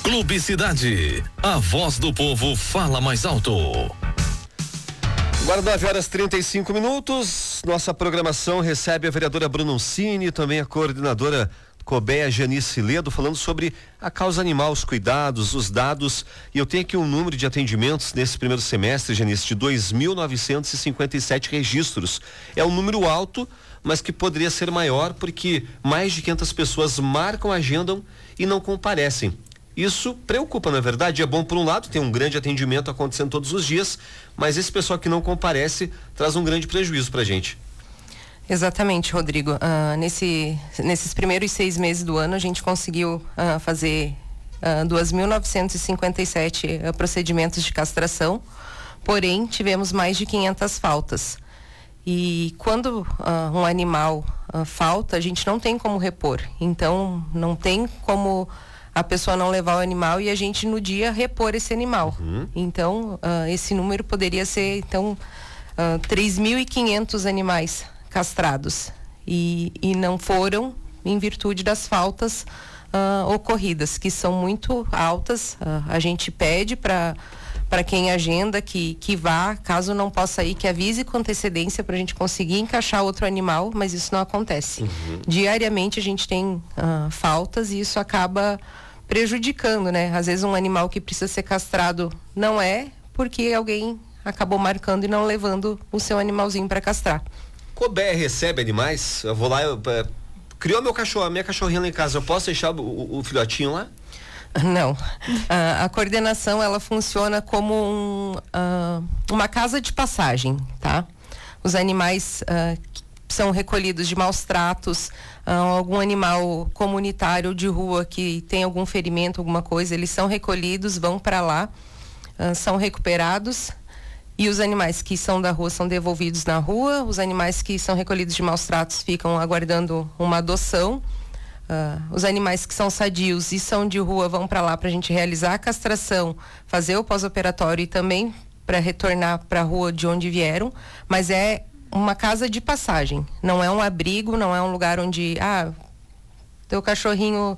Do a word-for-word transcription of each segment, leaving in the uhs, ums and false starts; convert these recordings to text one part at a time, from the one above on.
Clube Cidade, a voz do povo fala mais alto. Agora nove horas e trinta e cinco minutos, nossa programação recebe a vereadora Bruna Uncini, também a coordenadora Cobeia Janice Ledo, falando sobre a causa animal, os cuidados, os dados. E eu tenho aqui um número de atendimentos nesse primeiro semestre, Janice, de dois mil novecentos e cinquenta e sete registros. É um número alto, mas que poderia ser maior, porque mais de quinhentas pessoas marcam, agendam e não comparecem. Isso preocupa, na verdade. É bom por um lado, tem um grande atendimento acontecendo todos os dias, mas esse pessoal que não comparece traz um grande prejuízo pra gente. Exatamente, Rodrigo. Uh, nesse, nesses primeiros seis meses do ano, a gente conseguiu uh, fazer uh, dois mil novecentos e cinquenta e sete uh, procedimentos de castração, porém tivemos mais de quinhentas faltas. E quando uh, um animal uh, falta, a gente não tem como repor. Então, não tem como a pessoa não levar o animal e a gente no dia repor esse animal. Uhum. Então, uh, esse número poderia ser, então, uh, três mil e quinhentos animais castrados. E, e não foram em virtude das faltas uh, ocorridas, que são muito altas. Uh, a gente pede para para quem agenda que, que vá, caso não possa ir, que avise com antecedência para a gente conseguir encaixar outro animal, mas isso não acontece. Uhum. Diariamente a gente tem uh, faltas e isso acaba prejudicando, né? Às vezes um animal que precisa ser castrado não é, porque alguém acabou marcando e não levando o seu animalzinho para castrar. Cobeia recebe animais? Eu vou lá, eu, uh, criou meu cachorro, a minha cachorrinha lá em casa, eu posso deixar o, o, o filhotinho lá? Não. Uh, a coordenação, ela funciona como um, uh, uma casa de passagem, tá? Os animais uh, são recolhidos de maus tratos, uh, algum animal comunitário de rua que tem algum ferimento, alguma coisa, eles são recolhidos, vão para lá, uh, são recuperados, e os animais que são da rua são devolvidos na rua, os animais que são recolhidos de maus tratos ficam aguardando uma adoção. Uh, os animais que são sadios e são de rua vão para lá para a gente realizar a castração, fazer o pós-operatório e também para retornar para a rua de onde vieram, mas é uma casa de passagem, não é um abrigo, não é um lugar onde, ah, teu cachorrinho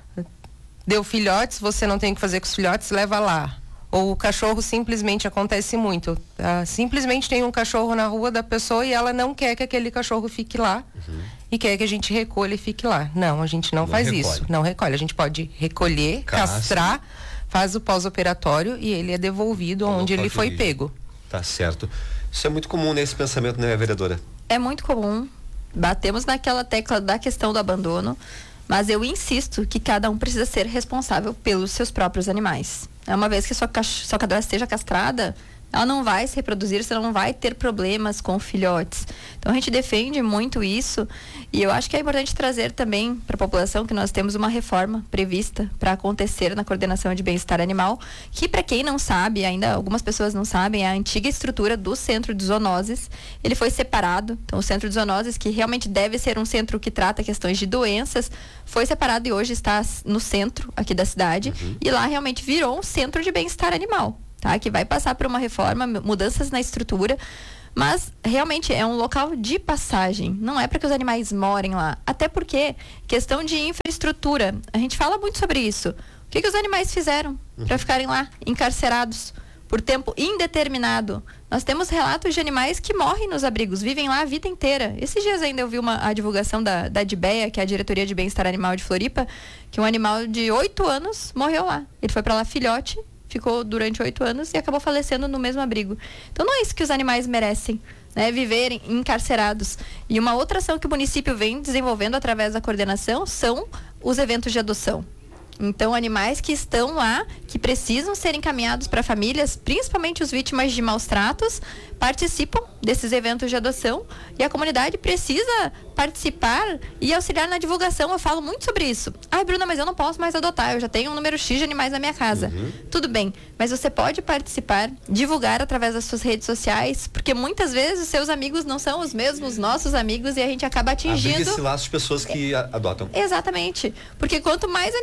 deu filhotes, você não tem o que fazer com os filhotes, leva lá. Ou o cachorro simplesmente, acontece muito, tá? Simplesmente tem um cachorro na rua da pessoa e ela não quer que aquele cachorro fique lá. Uhum. E quer que a gente recolha e fique lá. Não, a gente não, não faz recolhe. isso. Não recolhe. A gente pode recolher, Castra. castrar, faz o pós-operatório e ele é devolvido Como onde ele foi origem. pego. Tá certo. Isso é muito comum nesse pensamento, né, vereadora? É muito comum. Batemos naquela tecla da questão do abandono, mas eu insisto que cada um precisa ser responsável pelos seus próprios animais. É uma vez que a sua, sua cadela esteja castrada, ela não vai se reproduzir, você não vai ter problemas com filhotes. Então a gente defende muito isso e eu acho que é importante trazer também para a população que nós temos uma reforma prevista para acontecer na coordenação de bem-estar animal, que para quem não sabe, ainda algumas pessoas não sabem, é a antiga estrutura do centro de zoonoses. Ele foi separado, então o centro de zoonoses, que realmente deve ser um centro que trata questões de doenças, foi separado e hoje está no centro aqui da cidade. Uhum. E lá realmente virou um centro de bem-estar animal. Tá? Que vai passar por uma reforma, mudanças na estrutura, mas realmente é um local de passagem, não é para que os animais morem lá, até porque questão de infraestrutura, a gente fala muito sobre isso. O que, que os animais fizeram para ficarem lá encarcerados por tempo indeterminado? Nós temos relatos de animais que morrem nos abrigos, vivem lá a vida inteira. Esses dias ainda eu vi uma, a divulgação da, da DIBEA, que é a Diretoria de Bem-Estar Animal de Floripa, que um animal de oito anos morreu lá. Ele foi para lá filhote, ficou durante oito anos e acabou falecendo no mesmo abrigo. Então não é isso que os animais merecem, né? Viverem encarcerados. E uma outra ação que o município vem desenvolvendo através da coordenação são os eventos de adoção. Então, animais que estão lá, que precisam ser encaminhados para famílias, principalmente os vítimas de maus tratos, participam desses eventos de adoção e a comunidade precisa participar e auxiliar na divulgação. Eu falo muito sobre isso. Ai, Bruna, mas eu não posso mais adotar, eu já tenho um número X de animais na minha casa. Uhum. Tudo bem, mas você pode participar, divulgar através das suas redes sociais, porque muitas vezes os seus amigos não são os mesmos nossos amigos e a gente acaba atingindo... Abriga esse laço de pessoas que é, adotam. Exatamente, porque quanto mais animais adotados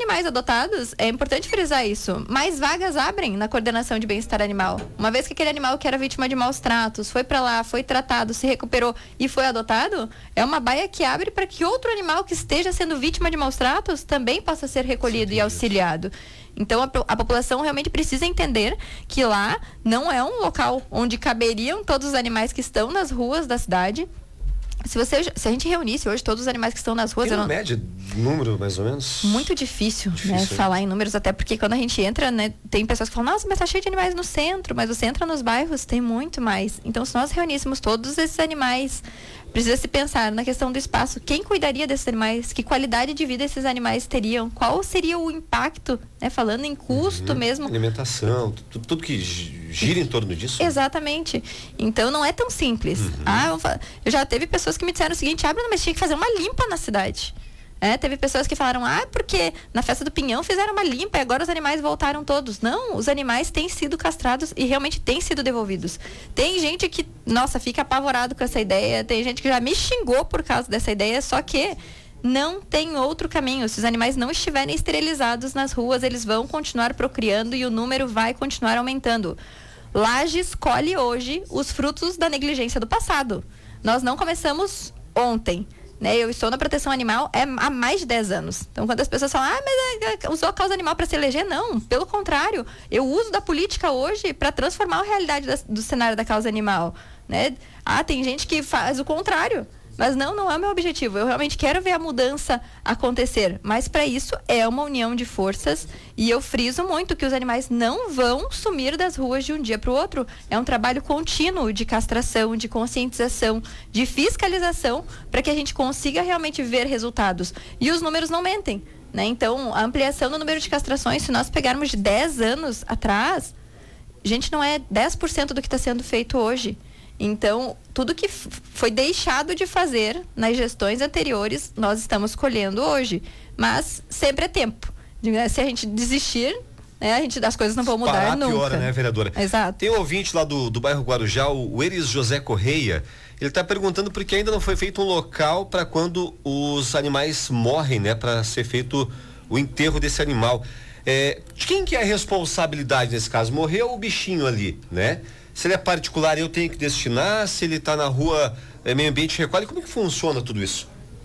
adotados, é importante frisar isso, mais vagas abrem na coordenação de bem-estar animal. Uma vez que aquele animal que era vítima de maus tratos, foi para lá, foi tratado, se recuperou e foi adotado, é uma baia que abre para que outro animal que esteja sendo vítima de maus tratos também possa ser recolhido e auxiliado. Então, a, a população realmente precisa entender que lá não é um local onde caberiam todos os animais que estão nas ruas da cidade. Se, você, se a gente reunisse hoje todos os animais que estão nas ruas... Tem uma não... média, número mais ou menos? Muito difícil, difícil né, né? falar em números, até porque quando a gente entra, né, tem pessoas que falam, nossa, mas tá cheio de animais no centro, mas você entra nos bairros, tem muito mais. Então, se nós reuníssemos todos esses animais, precisa se pensar na questão do espaço, quem cuidaria desses animais, que qualidade de vida esses animais teriam, qual seria o impacto, né, falando em custo uhum. mesmo. Alimentação, tudo, tudo que gira em torno disso. Exatamente. Então não é tão simples. Uhum. Ah, eu já teve pessoas que me disseram o seguinte, ah, mas tinha que fazer uma limpa na cidade. É, teve pessoas que falaram, ah, porque na festa do Pinhão fizeram uma limpa e agora os animais voltaram todos. Não, os animais têm sido castrados e realmente têm sido devolvidos. Tem gente que, nossa, fica apavorado com essa ideia, tem gente que já me xingou por causa dessa ideia, só que não tem outro caminho. Se os animais não estiverem esterilizados nas ruas, eles vão continuar procriando e o número vai continuar aumentando. Lages colhe hoje os frutos da negligência do passado. Nós não começamos ontem. Né, eu estou na proteção animal é, há mais de dez anos. Então, quando as pessoas falam, ah, mas é, usou a causa animal para se eleger, não. Pelo contrário, eu uso da política hoje para transformar a realidade da, do cenário da causa animal. Né? Ah, tem gente que faz o contrário. Mas não, não é o meu objetivo. Eu realmente quero ver a mudança acontecer. Mas para isso é uma união de forças. E eu friso muito que os animais não vão sumir das ruas de um dia para o outro. É um trabalho contínuo de castração, de conscientização, de fiscalização, para que a gente consiga realmente ver resultados. E os números não mentem. Né? Então, a ampliação do número de castrações, se nós pegarmos de dez anos atrás, gente, não é dez por cento do que está sendo feito hoje. Então, tudo que f- foi deixado de fazer nas gestões anteriores, nós estamos colhendo hoje. Mas sempre é tempo. Se a gente desistir, né, a gente, as coisas não vão mudar Parar nunca. piora, né, vereadora? Exato. Tem um ouvinte lá do, do bairro Guarujá, o Eris José Correia. Ele está perguntando por que ainda não foi feito um local para quando os animais morrem, né? Para ser feito o enterro desse animal. É, de quem que é a responsabilidade nesse caso? Morreu o bichinho ali, né? Se ele é particular, eu tenho que destinar. Se ele está na rua, é, meio ambiente recolhe. Como é que funciona tudo isso?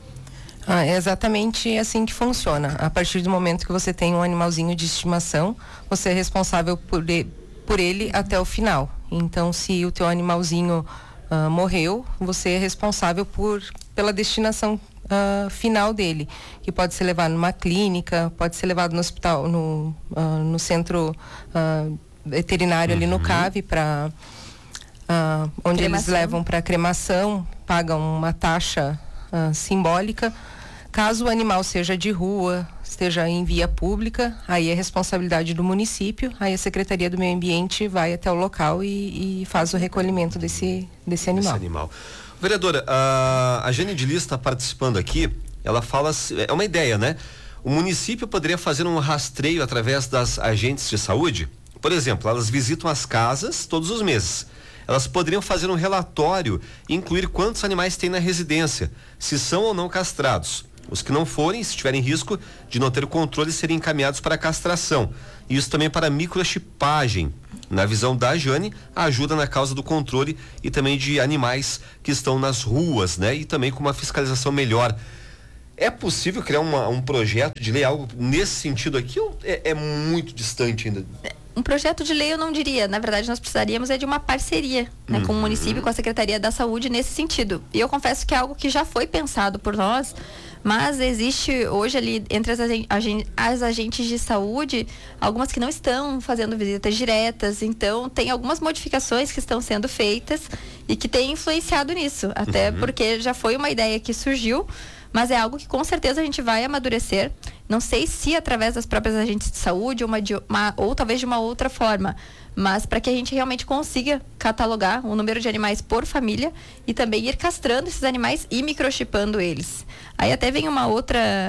Ah, é exatamente assim que funciona. A partir do momento que você tem um animalzinho de estimação, você é responsável por ele, por ele até o final. Então, se o teu animalzinho ah, morreu, você é responsável por, pela destinação ah, final dele, que pode ser levado numa clínica, pode ser levado no hospital, no, ah, no centro ah, veterinário, uhum, ali no C A V, para uh, onde cremação. Eles levam para cremação, pagam uma taxa uh, simbólica. Caso o animal seja de rua, esteja em via pública, aí é responsabilidade do município, aí a Secretaria do Meio Ambiente vai até o local e, e faz o recolhimento desse, desse animal. Desse animal. Vereadora, a, a Jane de Lis está participando aqui, ela fala, é uma ideia, né? O município poderia fazer um rastreio através das agentes de saúde? Por exemplo, elas visitam as casas todos os meses. Elas poderiam fazer um relatório e incluir quantos animais tem na residência, se são ou não castrados. Os que não forem, se tiverem risco de não ter controle, seriam encaminhados para castração. E isso também para microchipagem. Na visão da Jane, ajuda na causa do controle e também de animais que estão nas ruas, né? E também com uma fiscalização melhor. É possível criar uma, um projeto de lei, algo nesse sentido aqui, ou é, é muito distante ainda? Um projeto de lei eu não diria, na verdade nós precisaríamos é de uma parceria, né, uhum, com o município, com a Secretaria da Saúde nesse sentido. E eu confesso que é algo que já foi pensado por nós, mas existe hoje ali entre as, agen- as agentes de saúde, algumas que não estão fazendo visitas diretas, então tem algumas modificações que estão sendo feitas e que têm influenciado nisso, até uhum, porque já foi uma ideia que surgiu, mas é algo que com certeza a gente vai amadurecer. Não sei se através das próprias agentes de saúde uma de, uma, ou talvez de uma outra forma, mas para que a gente realmente consiga catalogar o número de animais por família e também ir castrando esses animais e microchipando eles. Aí até vem uma outra,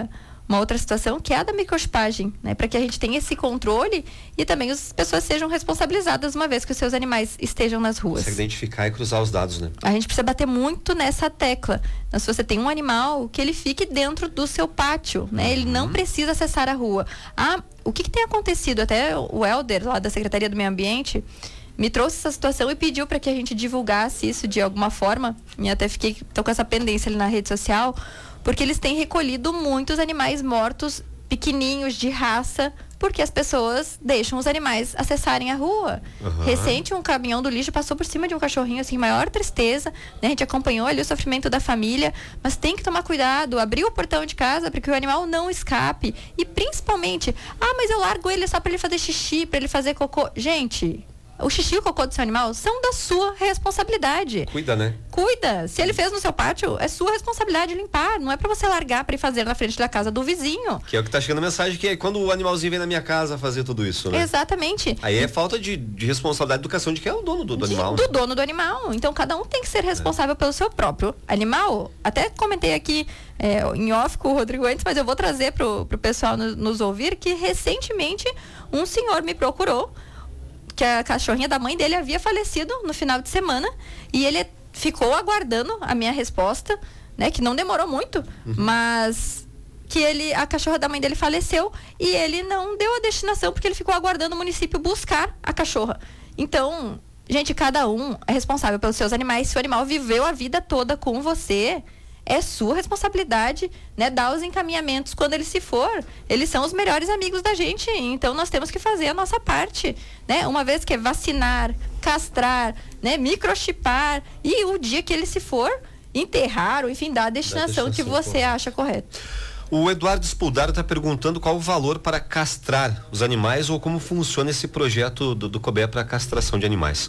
uma outra situação que é a da microchipagem, né? Para que a gente tenha esse controle e também as pessoas sejam responsabilizadas uma vez que os seus animais estejam nas ruas. Consegue identificar e cruzar os dados, né? A gente precisa bater muito nessa tecla. Então, se você tem um animal, que ele fique dentro do seu pátio, né? Uhum. Ele não precisa acessar a rua. Ah, o que, que tem acontecido? Até o Helder, lá da Secretaria do Meio Ambiente, me trouxe essa situação e pediu para que a gente divulgasse isso de alguma forma. E até fiquei, tô com essa pendência ali na rede social, porque eles têm recolhido muitos animais mortos, pequenininhos, de raça, porque as pessoas deixam os animais acessarem a rua. Uhum. Recente, um caminhão do lixo passou por cima de um cachorrinho, assim, maior tristeza, né? A gente acompanhou ali o sofrimento da família, mas tem que tomar cuidado, abrir o portão de casa para que o animal não escape. E principalmente, ah, mas eu largo ele só para ele fazer xixi, para ele fazer cocô. Gente, o xixi e o cocô do seu animal são da sua responsabilidade. Cuida, né? Cuida. Se ele fez no seu pátio, é sua responsabilidade limpar. Não é pra você largar pra ir fazer na frente da casa do vizinho. Que é o que tá chegando a mensagem, que é quando o animalzinho vem na minha casa fazer tudo isso, né? Exatamente. Aí é falta de, de responsabilidade de educação de quem é o dono do, do de, animal. Do dono do animal. Então, cada um tem que ser responsável é. pelo seu próprio animal. Até comentei aqui é, em off com o Rodrigo antes, mas eu vou trazer pro, pro pessoal no, nos ouvir que recentemente um senhor me procurou que a cachorrinha da mãe dele havia falecido no final de semana e ele ficou aguardando a minha resposta, né, que não demorou muito, uhum. mas que ele, a cachorra da mãe dele faleceu e ele não deu a destinação porque ele ficou aguardando o município buscar a cachorra. Então, gente, cada um é responsável pelos seus animais. Se o animal viveu a vida toda com você, é sua responsabilidade, né, dar os encaminhamentos quando ele se for. Eles são os melhores amigos da gente, então nós temos que fazer a nossa parte, né? Uma vez que é vacinar, castrar, né, microchipar e o dia que ele se for, enterrar ou enfim, dar a destinação, que você acha correta. O Eduardo Spuldaro está perguntando qual o valor para castrar os animais ou como funciona esse projeto do, do COBEA para castração de animais.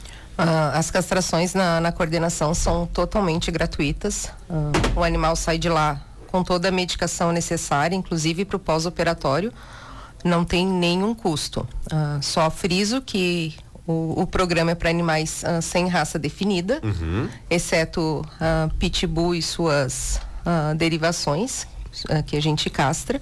Uh, as castrações na, na coordenação são totalmente gratuitas. Uh, o animal sai de lá com toda a medicação necessária, inclusive para o pós-operatório. Não tem nenhum custo. Uh, só friso que o, o programa é para animais uh, sem raça definida, uhum. exceto uh, pitbull e suas uh, derivações, uh, que a gente castra,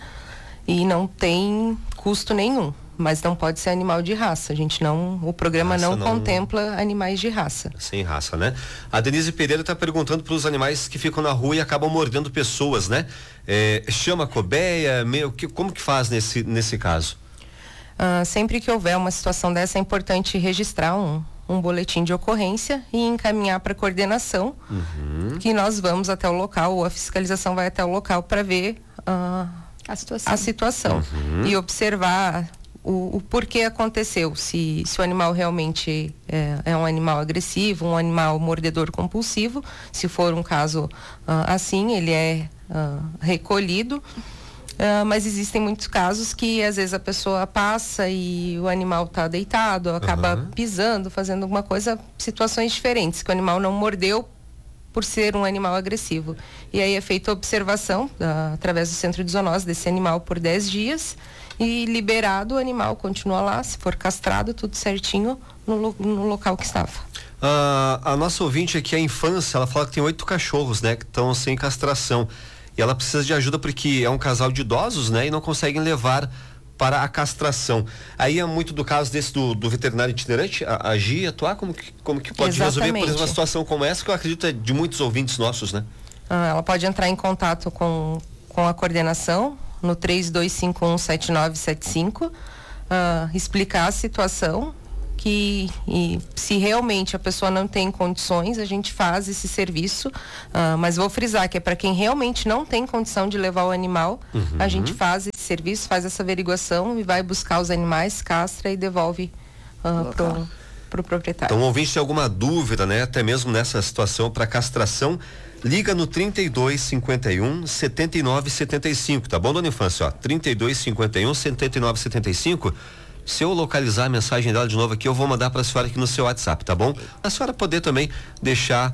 e não tem custo nenhum. Mas não pode ser animal de raça. A gente não, o programa não, não contempla animais de raça. Sem raça, né? A Denise Pereira está perguntando para os animais que ficam na rua e acabam mordendo pessoas, né? É, chama a COBEA, meio que, como que faz nesse, nesse caso? Ah, sempre que houver uma situação dessa, é importante registrar um, um boletim de ocorrência e encaminhar para a coordenação, uhum. que nós vamos até o local, ou a fiscalização vai até o local para ver ah, a situação, a situação uhum. e observar O, o porquê aconteceu, se, se o animal realmente é, é um animal agressivo, um animal mordedor compulsivo. Se for um caso uh, assim, ele é uh, recolhido, uh, mas existem muitos casos que às vezes a pessoa passa e o animal está deitado, acaba uhum. pisando, fazendo alguma coisa, situações diferentes, que o animal não mordeu por ser um animal agressivo. E aí é feita a observação uh, através do centro de zoonose desse animal por dez dias e liberado, o animal continua lá, se for castrado, tudo certinho no, no local que estava. Uh, a nossa ouvinte aqui, a infância, ela fala que tem oito cachorros, né, que estão sem castração. E ela precisa de ajuda porque é um casal de idosos, né, e não conseguem levar para a castração. Aí é muito do caso desse do, do veterinário itinerante, agir, atuar, como que, como que pode Exatamente. resolver, por exemplo, uma situação como essa, que eu acredito é de muitos ouvintes nossos, né? Ah, ela pode entrar em contato com, com a coordenação no três dois cinco um sete nove sete cinco, uh, explicar a situação, que e, se realmente a pessoa não tem condições, a gente faz esse serviço, uh, mas vou frisar que é para quem realmente não tem condição de levar o animal, uhum. a gente faz esse serviço, faz essa averiguação e vai buscar os animais, castra e devolve uh, pro, pro proprietário. Então, o ouvinte tem alguma dúvida, né, até mesmo nessa situação para castração, liga no trinta e dois, cinquenta e um, setenta e nove, setenta e cinco, tá bom, dona Infância? Ó, trinta e dois, cinquenta e um, setenta e nove, setenta e cinco. Se eu localizar a mensagem dela de novo aqui, eu vou mandar para a senhora aqui no seu WhatsApp, tá bom? A senhora poder também deixar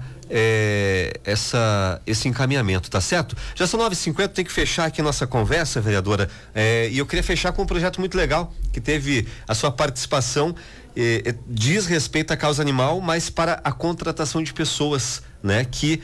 é, essa, esse encaminhamento, tá certo? Já são nove e cinquenta, tem que fechar aqui a nossa conversa, vereadora, é, e eu queria fechar com um projeto muito legal, que teve a sua participação, é, diz respeito à causa animal, mas para a contratação de pessoas, né, que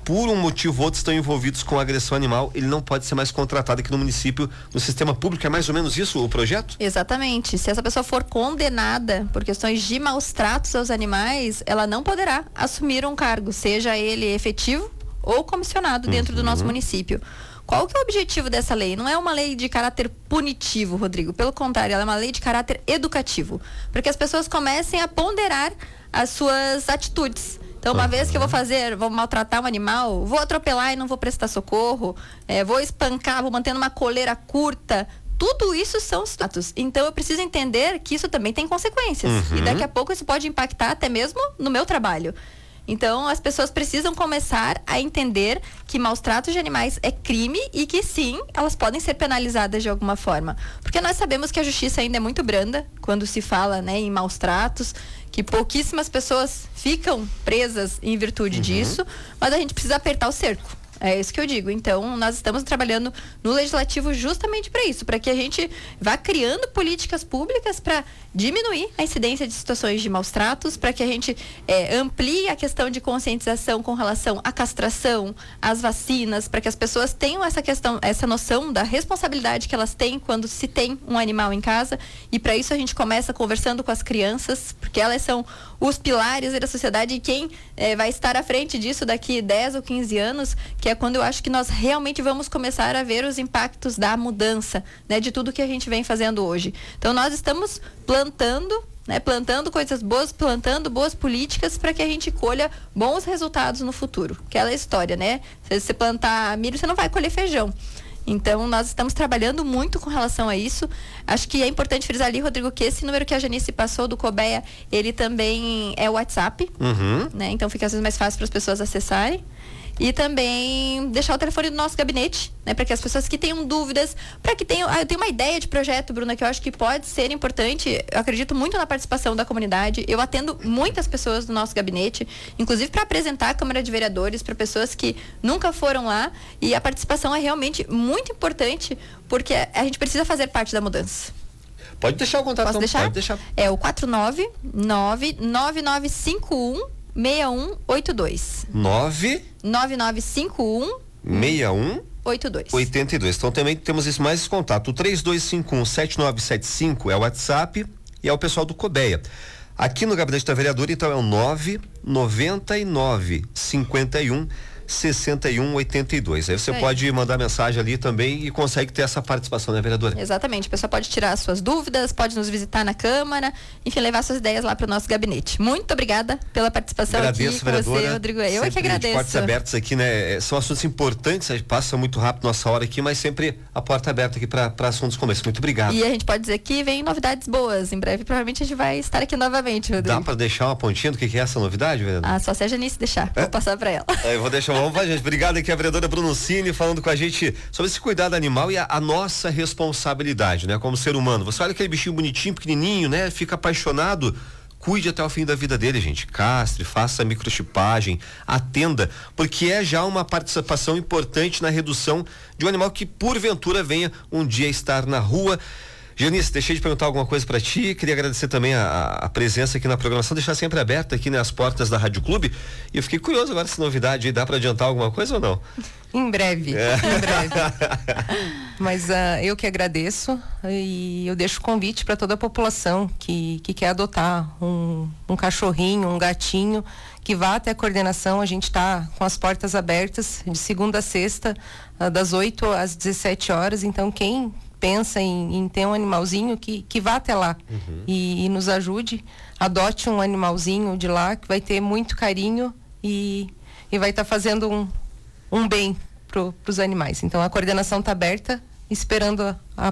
por um motivo ou outro estão envolvidos com agressão animal, ele não pode ser mais contratado aqui no município, no sistema público. É mais ou menos isso o projeto? Exatamente. Se essa pessoa for condenada por questões de maus tratos aos animais, ela não poderá assumir um cargo, seja ele efetivo ou comissionado dentro Uhum. do nosso município. Qual que é o objetivo dessa lei? Não é uma lei de caráter punitivo, Rodrigo. Pelo contrário, ela é uma lei de caráter educativo. Para que as pessoas comecem a ponderar as suas atitudes. Então, uma uhum. vez que eu vou fazer, vou maltratar um animal, vou atropelar e não vou prestar socorro, é, vou espancar, vou manter uma coleira curta, tudo isso são status. Então, eu preciso entender que isso também tem consequências. Uhum. E daqui a pouco isso pode impactar até mesmo no meu trabalho. Então, as pessoas precisam começar a entender que maus tratos de animais é crime e que sim, elas podem ser penalizadas de alguma forma. Porque nós sabemos que a justiça ainda é muito branda quando se fala, né, em maus tratos, que pouquíssimas pessoas ficam presas em virtude uhum. disso, mas a gente precisa apertar o cerco. É isso que eu digo. Então, nós estamos trabalhando no legislativo justamente para isso, para que a gente vá criando políticas públicas para diminuir a incidência de situações de maus tratos, para que a gente é, amplie a questão de conscientização com relação à castração, às vacinas, para que as pessoas tenham essa questão, essa noção da responsabilidade que elas têm quando se tem um animal em casa. E para isso a gente começa conversando com as crianças, porque elas são os pilares da sociedade e quem é, vai estar à frente disso daqui dez ou quinze anos, que é quando eu acho que nós realmente vamos começar a ver os impactos da mudança, né, de tudo que a gente vem fazendo hoje. Então, nós estamos plantando, né, plantando coisas boas, plantando boas políticas para que a gente colha bons resultados no futuro. Aquela história, né? Se você plantar milho, você não vai colher feijão. Então, nós estamos trabalhando muito com relação a isso. Acho que é importante frisar ali, Rodrigo, que esse número que a Janice passou do Cobeia, ele também é o WhatsApp, uhum. né? Então, fica às vezes mais fácil para as pessoas acessarem. E também deixar o telefone do nosso gabinete, né? Para que as pessoas que tenham dúvidas, para que tenham... Ah, eu tenho uma ideia de projeto, Bruna, que eu acho que pode ser importante. Eu acredito muito na participação da comunidade. Eu atendo muitas pessoas do nosso gabinete, inclusive para apresentar a Câmara de Vereadores para pessoas que nunca foram lá. E a participação é realmente muito importante, porque a gente precisa fazer parte da mudança. Pode deixar o contato. Posso deixar? Pode deixar. É o quatro nove nove nove nove cinco um seis um oito dois. nove nove nove cinco um seis um oito dois. oitenta e dois. Então também temos esse mais esse contato. O três dois cinco um sete nove sete cinco é o WhatsApp e é o pessoal do Cobeia. Aqui no gabinete da vereadora, então, é o nove nove nove cinco um sessenta e um oitenta e dois. Aí você Aí. pode mandar mensagem ali também e consegue ter essa participação, né, vereadora? Exatamente. A pessoa pode tirar suas dúvidas, pode nos visitar na Câmara, enfim, levar suas ideias lá para o nosso gabinete. Muito obrigada pela participação agradeço, aqui com vereadora. você, Rodrigo. Eu é que agradeço. Portas abertas aqui, né? São assuntos importantes, a gente passa muito rápido nossa hora aqui, mas sempre a porta aberta aqui para assuntos como esse. Muito obrigado. E a gente pode dizer que vem novidades boas. Em breve, provavelmente, a gente vai estar aqui novamente, Rodrigo. Dá para deixar uma pontinha do que, que é essa novidade, vereadora? Ah, só se a Janice deixar. É? Vou passar para ela. É, eu vou deixar uma pra gente. Obrigado aqui a vereadora Brununcini falando com a gente sobre esse cuidado animal e a, a nossa responsabilidade, né? Como ser humano. Você olha aquele bichinho bonitinho, pequenininho, né? Fica apaixonado. Cuide até o fim da vida dele, gente. Castre, faça microchipagem, atenda, porque é já uma participação importante na redução de um animal que porventura venha um dia estar na rua. Janice, deixei de perguntar alguma coisa para ti, queria agradecer também a, a presença aqui na programação, deixar sempre aberta aqui, né, as portas da Rádio Clube, e eu fiquei curioso agora essa novidade aí, dá para adiantar alguma coisa ou não? Em breve, é. em breve. Mas uh, eu que agradeço e eu deixo o convite para toda a população que, que quer adotar um, um cachorrinho, um gatinho, que vá até a coordenação. A gente está com as portas abertas de segunda a sexta, uh, das oito às dezessete horas, então quem pensa em, em ter um animalzinho, que, que vá até lá uhum. e, e nos ajude, adote um animalzinho de lá que vai ter muito carinho e, e vai estar tá fazendo um, um bem para os animais. Então a coordenação está aberta, esperando a, a